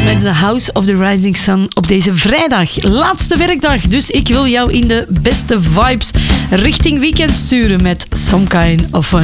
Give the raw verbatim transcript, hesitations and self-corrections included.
met The House of the Rising Sun op deze vrijdag. Laatste werkdag, dus ik wil jou in de beste vibes richting weekend sturen met Some Kind of Fun.